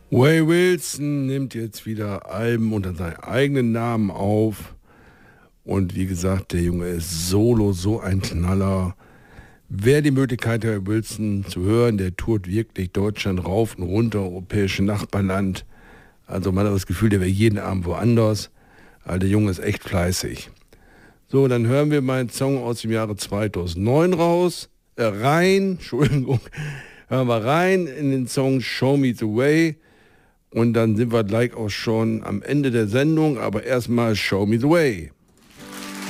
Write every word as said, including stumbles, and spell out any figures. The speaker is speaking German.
Ray Wilson nimmt jetzt wieder Alben unter seinen eigenen Namen auf. Und wie gesagt, der Junge ist solo so ein Knaller. Wer die Möglichkeit hat, Ray Wilson zu hören, der tourt wirklich Deutschland rauf und runter, europäische Nachbarland. Also man hat das Gefühl, der wäre jeden Abend woanders. Also der Junge ist echt fleißig. So, dann hören wir meinen Song aus dem Jahre zweitausendneun raus. Äh, rein, Entschuldigung. Hören wir rein in den Song Show Me the Way. Und dann sind wir gleich auch schon am Ende der Sendung. Aber erstmal Show Me the Way.